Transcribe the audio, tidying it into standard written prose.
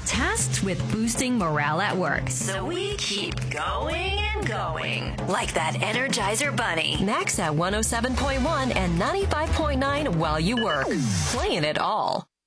tasked with boosting morale at work. So we keep going and going. Like that Energizer Bunny. Max at 107.1 and 95.9 while you work. Playing it all.